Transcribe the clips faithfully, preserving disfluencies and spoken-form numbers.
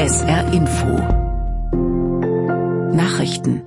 S R Info Nachrichten.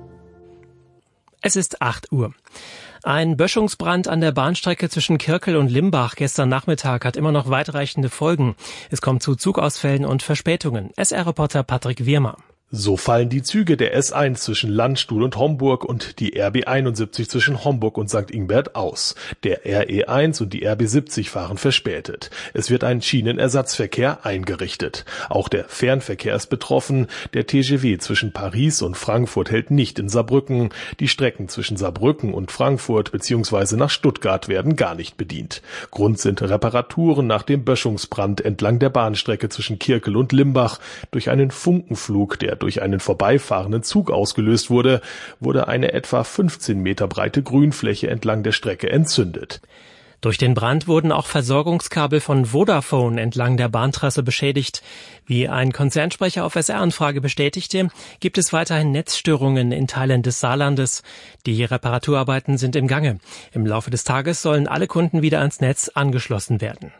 Es ist acht Uhr. Ein Böschungsbrand an der Bahnstrecke zwischen Kirkel und Limbach gestern Nachmittag hat immer noch weitreichende Folgen. Es kommt zu Zugausfällen und Verspätungen. S R-Reporter Patrick Wirmer. So fallen die Züge der S eins zwischen Landstuhl und Homburg und die R B einundsiebzig zwischen Homburg und Sankt Ingbert aus. Der R E eins und die R B siebzig fahren verspätet. Es wird ein Schienenersatzverkehr eingerichtet. Auch der Fernverkehr ist betroffen. Der T G V zwischen Paris und Frankfurt hält nicht in Saarbrücken. Die Strecken zwischen Saarbrücken und Frankfurt bzw. nach Stuttgart werden gar nicht bedient. Grund sind Reparaturen nach dem Böschungsbrand entlang der Bahnstrecke zwischen Kirkel und Limbach. Durch einen Funkenflug, der durch einen vorbeifahrenden Zug ausgelöst wurde, wurde eine etwa fünfzehn Meter breite Grünfläche entlang der Strecke entzündet. Durch den Brand wurden auch Versorgungskabel von Vodafone entlang der Bahntrasse beschädigt. Wie ein Konzernsprecher auf S R-Anfrage bestätigte, gibt es weiterhin Netzstörungen in Teilen des Saarlandes. Die Reparaturarbeiten sind im Gange. Im Laufe des Tages sollen alle Kunden wieder ans Netz angeschlossen werden.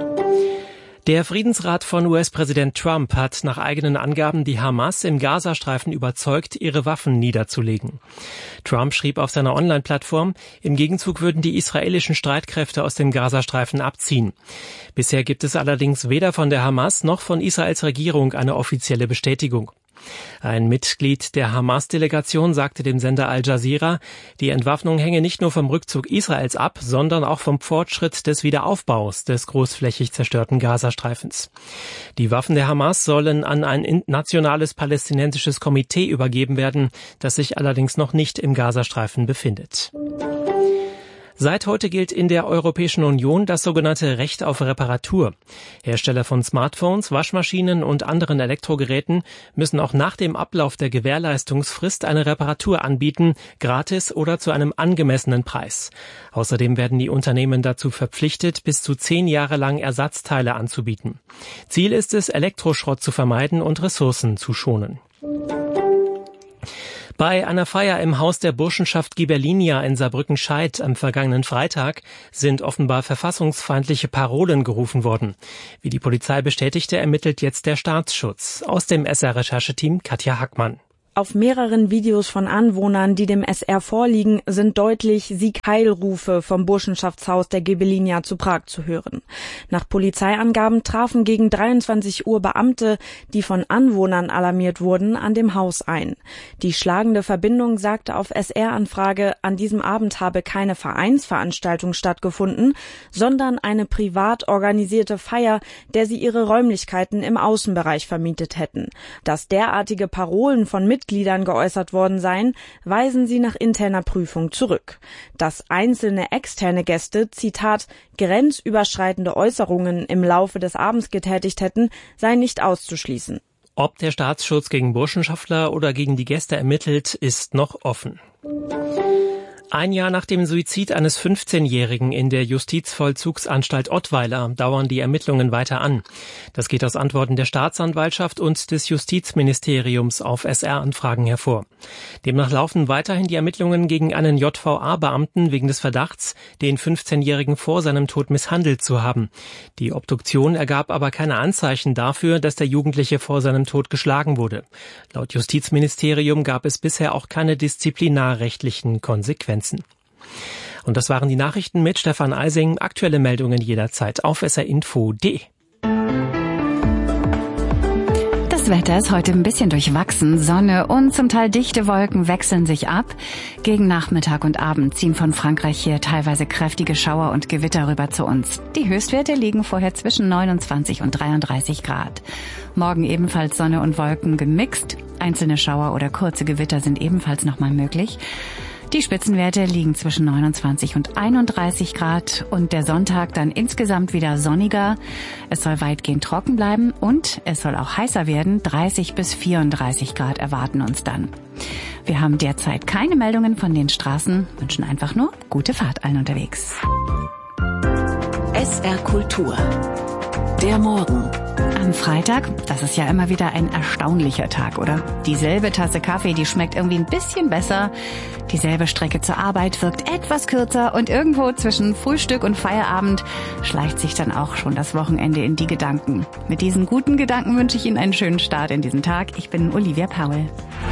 Der Friedensrat von U S-Präsident Trump hat nach eigenen Angaben die Hamas im Gazastreifen überzeugt, ihre Waffen niederzulegen. Trump schrieb auf seiner Online-Plattform, im Gegenzug würden die israelischen Streitkräfte aus dem Gazastreifen abziehen. Bisher gibt es allerdings weder von der Hamas noch von Israels Regierung eine offizielle Bestätigung. Ein Mitglied der Hamas-Delegation sagte dem Sender Al Jazeera, die Entwaffnung hänge nicht nur vom Rückzug Israels ab, sondern auch vom Fortschritt des Wiederaufbaus des großflächig zerstörten Gazastreifens. Die Waffen der Hamas sollen an ein nationales palästinensisches Komitee übergeben werden, das sich allerdings noch nicht im Gazastreifen befindet. Seit heute gilt in der Europäischen Union das sogenannte Recht auf Reparatur. Hersteller von Smartphones, Waschmaschinen und anderen Elektrogeräten müssen auch nach dem Ablauf der Gewährleistungsfrist eine Reparatur anbieten, gratis oder zu einem angemessenen Preis. Außerdem werden die Unternehmen dazu verpflichtet, bis zu zehn Jahre lang Ersatzteile anzubieten. Ziel ist es, Elektroschrott zu vermeiden und Ressourcen zu schonen. Bei einer Feier im Haus der Burschenschaft Ghibellinia in Saarbrücken-Scheidt am vergangenen Freitag sind offenbar verfassungsfeindliche Parolen gerufen worden. Wie die Polizei bestätigte, ermittelt jetzt der Staatsschutz. Aus dem S R-Rechercheteam Katja Hackmann. Auf mehreren Videos von Anwohnern, die dem S R vorliegen, sind deutlich Sieg Heil-Rufe vom Burschenschaftshaus der Ghibellinia zu Prag zu hören. Nach Polizeiangaben trafen gegen dreiundzwanzig Uhr Beamte, die von Anwohnern alarmiert wurden, an dem Haus ein. Die schlagende Verbindung sagte auf S R-Anfrage, an diesem Abend habe keine Vereinsveranstaltung stattgefunden, sondern eine privat organisierte Feier, der sie ihre Räumlichkeiten im Außenbereich vermietet hätten. Dass derartige Parolen von Mitgliedern geäußert worden seien, weisen sie nach interner Prüfung zurück. Dass einzelne externe Gäste, Zitat, grenzüberschreitende Äußerungen im Laufe des Abends getätigt hätten, sei nicht auszuschließen. Ob der Staatsschutz gegen Burschenschaftler oder gegen die Gäste ermittelt, ist noch offen. Ein Jahr nach dem Suizid eines fünfzehnjährigen in der Justizvollzugsanstalt Ottweiler dauern die Ermittlungen weiter an. Das geht aus Antworten der Staatsanwaltschaft und des Justizministeriums auf S R-Anfragen hervor. Demnach laufen weiterhin die Ermittlungen gegen einen J V A-Beamten wegen des Verdachts, den fünfzehnjährigen vor seinem Tod misshandelt zu haben. Die Obduktion ergab aber keine Anzeichen dafür, dass der Jugendliche vor seinem Tod geschlagen wurde. Laut Justizministerium gab es bisher auch keine disziplinarrechtlichen Konsequenzen. Und das waren die Nachrichten mit Stefan Eising. Aktuelle Meldungen jederzeit auf s r info punkt d e. Das Wetter ist heute ein bisschen durchwachsen. Sonne und zum Teil dichte Wolken wechseln sich ab. Gegen Nachmittag und Abend ziehen von Frankreich hier teilweise kräftige Schauer und Gewitter rüber zu uns. Die Höchstwerte liegen vorher zwischen neunundzwanzig und dreiunddreißig Grad. Morgen ebenfalls Sonne und Wolken gemixt. Einzelne Schauer oder kurze Gewitter sind ebenfalls nochmal möglich. Die Spitzenwerte liegen zwischen neunundzwanzig und einunddreißig Grad und der Sonntag dann insgesamt wieder sonniger. Es soll weitgehend trocken bleiben und es soll auch heißer werden. dreißig bis vierunddreißig Grad erwarten uns dann. Wir haben derzeit keine Meldungen von den Straßen, wünschen einfach nur gute Fahrt allen unterwegs. S R Kultur. Der Morgen. Am Freitag, das ist ja immer wieder ein erstaunlicher Tag, oder? Dieselbe Tasse Kaffee, die schmeckt irgendwie ein bisschen besser. Dieselbe Strecke zur Arbeit wirkt etwas kürzer und irgendwo zwischen Frühstück und Feierabend schleicht sich dann auch schon das Wochenende in die Gedanken. Mit diesen guten Gedanken wünsche ich Ihnen einen schönen Start in diesen Tag. Ich bin Olivia Powell.